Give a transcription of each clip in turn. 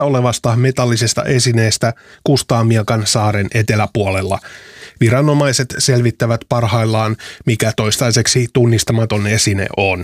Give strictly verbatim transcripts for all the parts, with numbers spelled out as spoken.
olevasta metallisesta esineestä Kustaamiakan saaren eteläpuolella. Viranomaiset selvittävät parhaillaan, mikä toistaiseksi tunnistamaton esine on.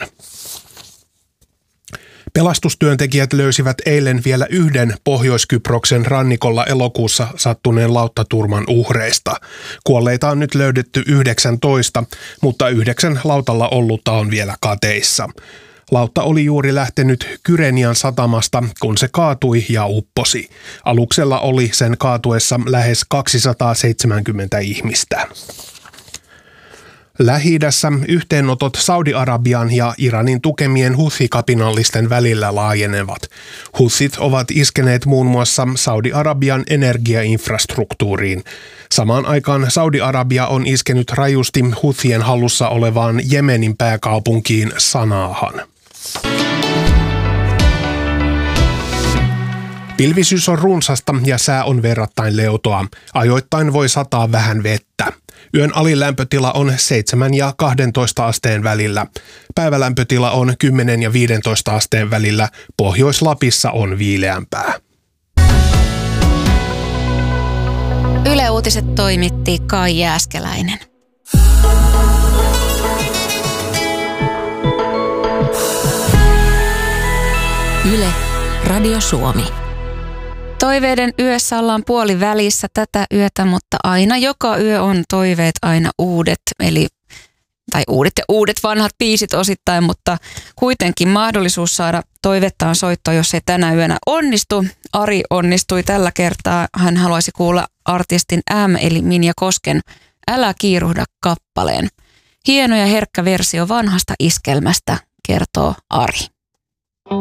Pelastustyöntekijät löysivät eilen vielä yhden Pohjois-Kyproksen rannikolla elokuussa sattuneen lauttaturman uhreista. Kuolleita on nyt löydetty yhdeksäntoista, mutta yhdeksän lautalla ollutta on vielä kateissa. Lautta oli juuri lähtenyt Kyrenian satamasta, kun se kaatui ja upposi. Aluksella oli sen kaatuessa lähes kaksisataaseitsemänkymmentä ihmistä. Lähi-idässä yhteenotot Saudi-Arabian ja Iranin tukemien Huthi-kapinallisten välillä laajenevat. Huthit ovat iskeneet muun muassa Saudi-Arabian energiainfrastruktuuriin. Samaan aikaan Saudi-Arabia on iskenyt rajusti Huthien hallussa olevaan Jemenin pääkaupunkiin Sanaahan. Pilvisyys on runsasta ja sää on verrattain leutoa. Ajoittain voi sataa vähän vettä. Yön alilämpötila on seitsemän ja kaksitoista asteen välillä. Päivälämpötila on kymmenen ja viisitoista asteen välillä. Pohjois-Lapissa on viileämpää. Yle Uutiset toimitti Kai Jääskeläinen. Yle, Radio Suomi. Toiveiden yössä ollaan puoli välissä tätä yötä, mutta aina joka yö on toiveet aina uudet, eli tai uudet ja uudet vanhat biisit osittain, mutta kuitenkin mahdollisuus saada toivettaan soittoa, jos ei tänä yönä onnistu. Ari onnistui tällä kertaa. Hän haluaisi kuulla artistin M eli Minja Kosken Älä kiiruhda -kappaleen. Hieno ja herkkä versio vanhasta iskelmästä, kertoo Ari.